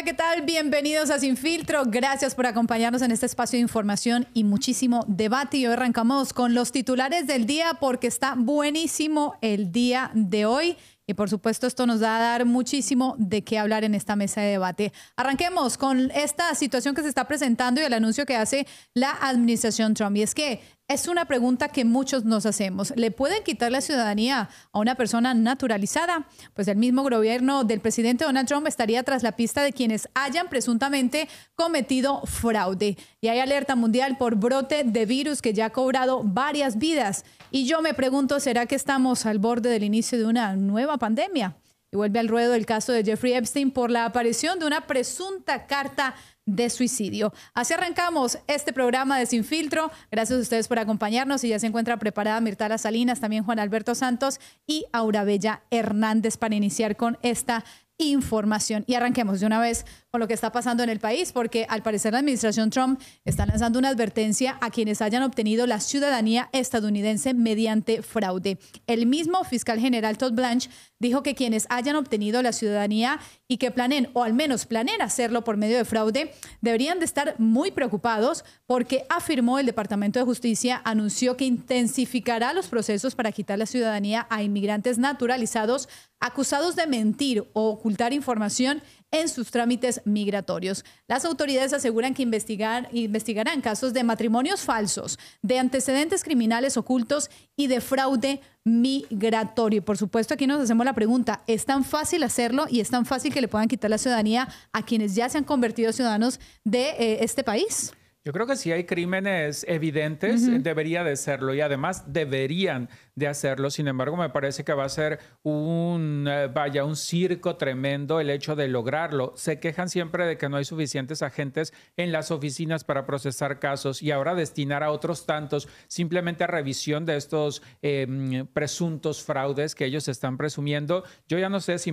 ¿qué tal? Bienvenidos a Sin Filtro. Gracias por acompañarnos en este espacio de información y muchísimo debate. Y hoy arrancamos con los titulares del día porque está buenísimo el día de hoy. Y por supuesto esto nos va a dar muchísimo de qué hablar en esta mesa de debate. Arranquemos con esta situación que se está presentando y el anuncio que hace la administración Trump. Y es que es una pregunta que muchos nos hacemos. ¿Le pueden quitar la ciudadanía a una persona naturalizada? Pues el mismo gobierno del presidente Donald Trump estaría tras la pista de quienes hayan presuntamente cometido fraude. Y hay alerta mundial por brote de virus que ya ha cobrado varias vidas. Y yo me pregunto, ¿será que estamos al borde del inicio de una nueva pandemia? Y vuelve al ruedo el caso de Jeffrey Epstein por la aparición de una presunta carta de suicidio. Así arrancamos este programa de Sin Filtro. Gracias a ustedes por acompañarnos y ya se encuentra preparada Mirtala Salinas, también Juan Alberto Santos y Aura Bella Hernández para iniciar con esta información. Y arranquemos de una vez con lo que está pasando en el país, porque al parecer la administración Trump está lanzando una advertencia a quienes hayan obtenido la ciudadanía estadounidense mediante fraude. El mismo fiscal general Todd Blanche dijo que quienes hayan obtenido la ciudadanía y que planeen, o al menos planeen hacerlo por medio de fraude, deberían de estar muy preocupados porque, afirmó, el Departamento de Justicia anunció que intensificará los procesos para quitar la ciudadanía a inmigrantes naturalizados acusados de mentir o ocultar información en sus trámites migratorios. Las autoridades aseguran que investigarán casos de matrimonios falsos, de antecedentes criminales ocultos y de fraude migratorio. Y por supuesto, aquí nos hacemos la pregunta, ¿es tan fácil hacerlo y es tan fácil que le puedan quitar la ciudadanía a quienes ya se han convertido ciudadanos de este país? Yo creo que si hay crímenes evidentes, debería de serlo y además deberían de hacerlo. Sin embargo, me parece que va a ser un circo tremendo el hecho de lograrlo. Se quejan siempre de que no hay suficientes agentes en las oficinas para procesar casos y ahora destinar a otros tantos simplemente a revisión de estos presuntos fraudes que ellos están presumiendo. Yo ya no sé si